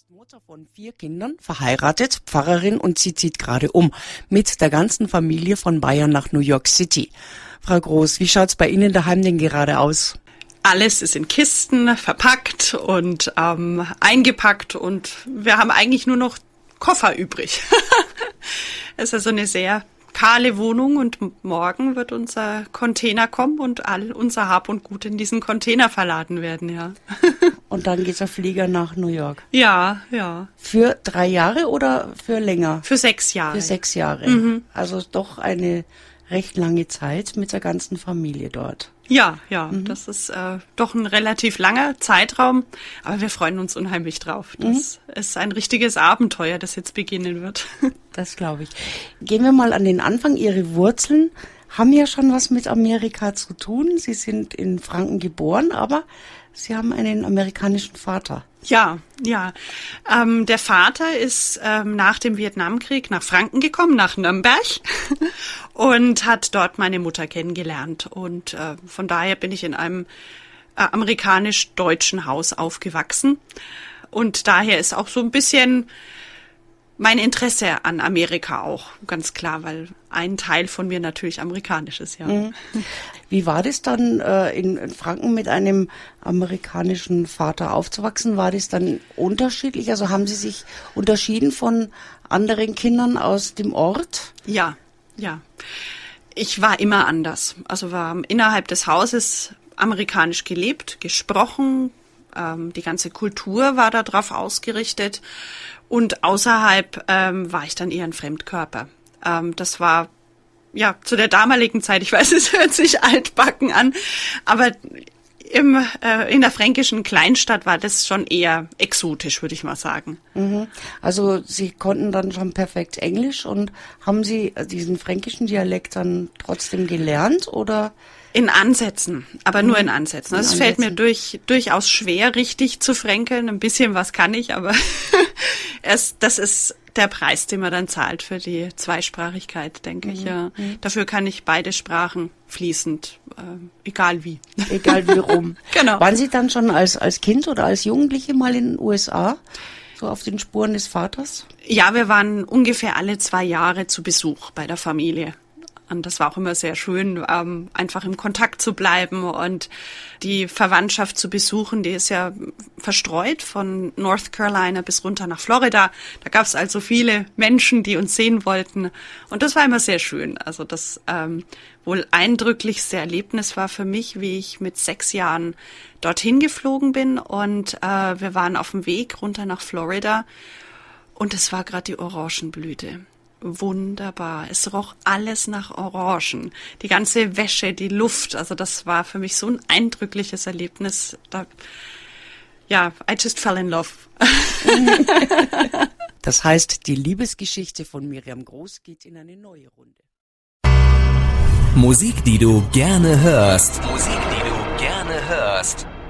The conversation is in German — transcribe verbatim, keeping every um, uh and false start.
ist Mutter von vier Kindern, verheiratet, Pfarrerin und sie zieht gerade um mit der ganzen Familie von Bayern nach New York City. Frau Groß, wie schaut's bei Ihnen daheim denn gerade aus? Alles ist in Kisten verpackt und ähm, eingepackt und wir haben eigentlich nur noch Koffer übrig. Es ist also eine sehr kahle Wohnung und morgen wird unser Container kommen und all unser Hab und Gut in diesen Container verladen werden, ja. Und dann geht der Flieger nach New York? Ja, ja. Für drei Jahre oder für länger? Für sechs Jahre. Für sechs Jahre. Mhm. Also doch eine recht lange Zeit mit der ganzen Familie dort. Ja, ja, mhm. Das ist äh, doch ein relativ langer Zeitraum, aber wir freuen uns unheimlich drauf. Das mhm. ist ein richtiges Abenteuer, das jetzt beginnen wird. Das glaube ich. Gehen wir mal an den Anfang. Ihre Wurzeln haben ja schon was mit Amerika zu tun. Sie sind in Franken geboren, aber Sie haben einen amerikanischen Vater. Ja, ja. Ähm, der Vater ist ähm, nach dem Vietnamkrieg nach Franken gekommen, nach Nürnberg und hat dort meine Mutter kennengelernt. Und äh, von daher bin ich in einem äh, amerikanisch-deutschen Haus aufgewachsen. Und daher ist auch so ein bisschen mein Interesse an Amerika auch, ganz klar, weil ein Teil von mir natürlich amerikanisch ist, ja. Mhm. Wie war das dann, äh, in, in Franken mit einem amerikanischen Vater aufzuwachsen? War das dann unterschiedlich? Also haben Sie sich unterschieden von anderen Kindern aus dem Ort? Ja, ja. Ich war immer anders. Also war innerhalb des Hauses amerikanisch gelebt, gesprochen. Ähm, die ganze Kultur war darauf ausgerichtet. Und außerhalb ähm, war ich dann eher ein Fremdkörper. Ähm, das war, ja, zu der damaligen Zeit, ich weiß, es hört sich altbacken an, aber im, äh, in der fränkischen Kleinstadt war das schon eher exotisch, würde ich mal sagen. Mhm. Also Sie konnten dann schon perfekt Englisch und haben Sie diesen fränkischen Dialekt dann trotzdem gelernt, oder? In Ansätzen, aber nur in Ansätzen. Also es fällt mir durch, durchaus schwer, richtig zu fränkeln. Ein bisschen was kann ich, aber es, das ist der Preis, den man dann zahlt für die Zweisprachigkeit, denke mhm. ich. Ja. Mhm. Dafür kann ich beide Sprachen fließend, äh, egal wie. Egal wie rum. Genau. Waren Sie dann schon als, als Kind oder als Jugendliche mal in den U S A? So auf den Spuren des Vaters? Ja, wir waren ungefähr alle zwei Jahre zu Besuch bei der Familie. Und das war auch immer sehr schön, ähm, einfach im Kontakt zu bleiben und die Verwandtschaft zu besuchen. Die ist ja verstreut von North Carolina bis runter nach Florida. Da gab es also viele Menschen, die uns sehen wollten. Und das war immer sehr schön. Also das ähm, wohl eindrücklichste Erlebnis war für mich, wie ich mit sechs Jahren dorthin geflogen bin. Und äh, wir waren auf dem Weg runter nach Florida. Und es war gerade die Orangenblüte. Wunderbar. Es roch alles nach Orangen. Die ganze Wäsche, die Luft. Also das war für mich so ein eindrückliches Erlebnis. Da, ja, I just fell in love. Das heißt, die Liebesgeschichte von Miriam Groß geht in eine neue Runde. Musik, die du gerne hörst. Musik, die du gerne hörst.